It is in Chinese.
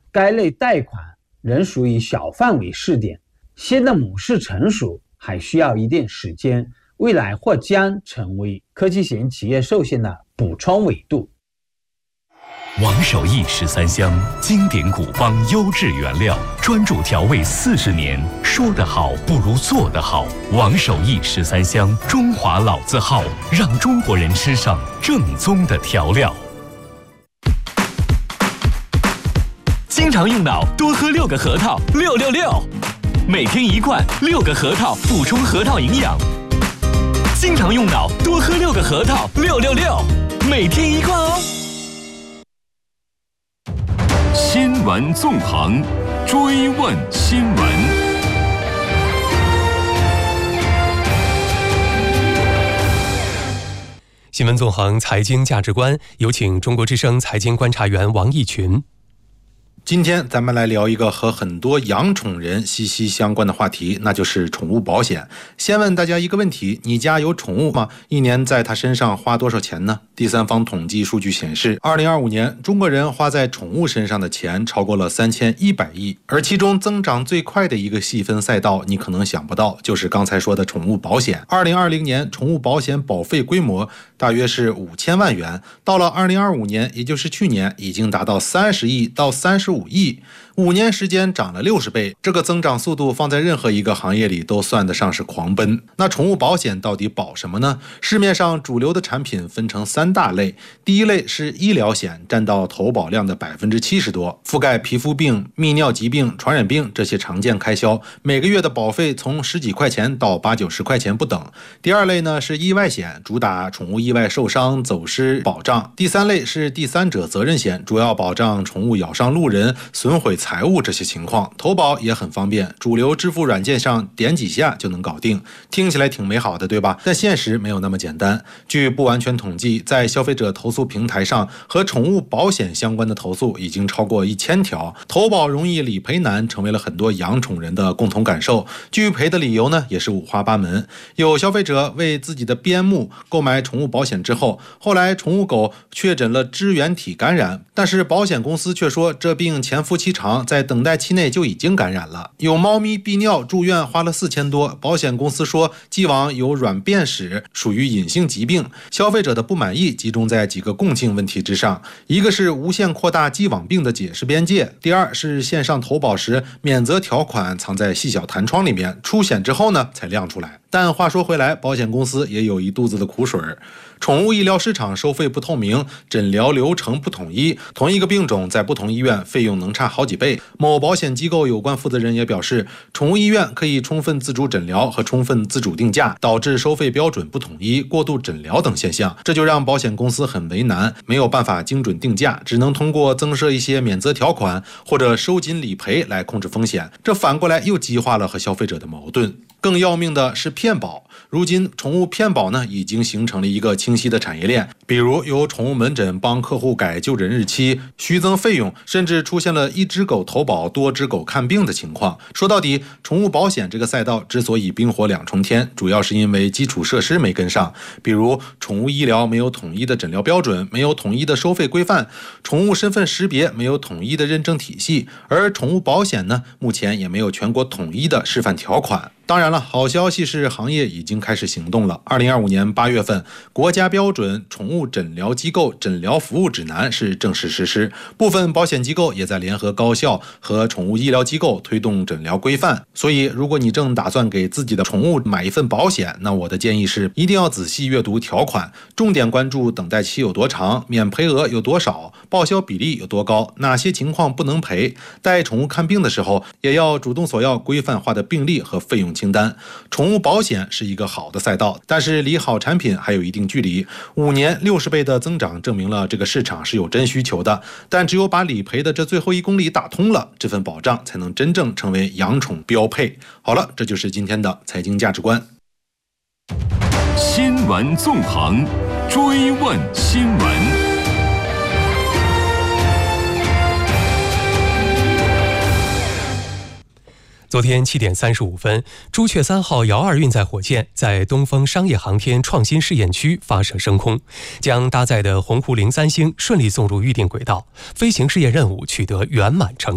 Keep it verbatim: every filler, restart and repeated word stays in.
该类贷款仍属于小范围试点，新的模式成熟还需要一定时间，未来或将成为科技型企业寿险的补充维度。 王守义十三香，经典古方优质原料，专注调味四十年，说得好不如做得好。王守义十三香，中华老字号，让中国人吃上正宗的调料。经常用脑，多喝六个核桃，六六六，每天一罐，六个核桃补充核桃营养。经常用脑，多喝六个核桃，六六六，每天一罐哦。新闻纵横，追问新闻。 新闻纵横，财经价值观，有请中国之声财经观察员王毅群。 今天咱们来聊一个和很多养宠人息息相关的话题，那就是宠物保险。先问大家一个问题，你家有宠物吗？一年在它身上花多少钱呢？第三方统计数据显示，二零二五年中国人花在宠物身上的钱超过了三千一百亿，而其中增长最快的一个细分赛道，你可能想不到，就是刚才说的宠物保险。二零二零年宠物保险保费规模大约是五千万元，到了二零二五年，也就是去年，已经达到三十亿到三十五亿，五年时间涨了六十倍，这个增长速度放在任何一个行业里都算得上是狂奔。那宠物保险到底保什么呢？市面上主流的产品分成三大类，第一类是医疗险，占到投保量的百分之七十多，覆盖皮肤病、泌尿疾病、传染病这些常见开销，每个月的保费从十几块钱到八九十块钱不等。第二类呢是意外险，主打宠物意外受伤、走失保障。第三类是第三者责任险，主要保障宠物咬伤路人、损毁财物这些情况，投保也很方便，主流支付软件上点几下就能搞定，听起来挺美好的，对吧？但现实没有那么简单。据不完全统计，在消费者投诉平台上和宠物保险相关的投诉已经超过一千条，投保容易理赔难成为了很多养宠人的共同感受。拒赔的理由呢也是五花八门，有消费者为自己的边牧购买宠物保险之后，后来宠物狗确诊了支原体感染，但是保险公司却说这病潜伏期长，在等待期内就已经感染了。有猫咪泌尿住院花了四千多，保险公司说既往有软便史，属于隐性疾病。消费者的不满意集中在几个共性问题之上，一个是无限扩大既往病的解释边界，第二是线上投保时免责条款藏在细小弹窗里面，出险之后呢才亮出来。但话说回来，保险公司也有一肚子的苦水。宠物医疗市场收费不透明，诊疗流程不统一，同一个病种在不同医院费用能差好几倍。某保险机构有关负责人也表示，宠物医院可以充分自主诊疗和充分自主定价，导致收费标准不统一、过度诊疗等现象，这就让保险公司很为难，没有办法精准定价，只能通过增设一些免责条款或者收紧理赔来控制风险。这反过来又激化了和消费者的矛盾。更要命的是骗保，如今宠物骗保呢已经形成了一个清晰的产业链，比如有宠物门诊帮客户改就诊日期、虚增费用，甚至出现了一只狗投保多只狗看病的情况。说到底，宠物保险这个赛道之所以冰火两重天，主要是因为基础设施没跟上，比如宠物医疗没有统一的诊疗标准，没有统一的收费规范，宠物身份识别没有统一的认证体系，而宠物保险呢，目前也没有全国统一的示范条款。当然了，好消息是行业已经开始行动了。二零二五年八月份，国家标准宠物诊疗机构诊疗服务指南是正式实施，部分保险机构也在联合高校和宠物医疗机构推动诊疗规范。所以，如果你正打算给自己的宠物买一份保险，那我的建议是一定要仔细阅读条款，重点关注等待期有多长、免赔额有多少、报销比例有多高、哪些情况不能赔。带宠物看病的时候，也要主动索要规范化的病历和费用清单。宠物保险是一个好的赛道，但是离好产品还有一定距离。五年六十倍的增长证明了这个市场是有真需求的，但只有把理赔的这最后一公里打通了，这份保障才能真正成为养宠标配。好了，这就是今天的财经价值观。 新闻纵横，追问新闻。 昨天七点三十五分，朱雀三号遥二运载火箭在东风商业航天创新试验区发射升空，将搭载的鸿鹄零三星顺利送入预定轨道，飞行试验任务取得圆满成功。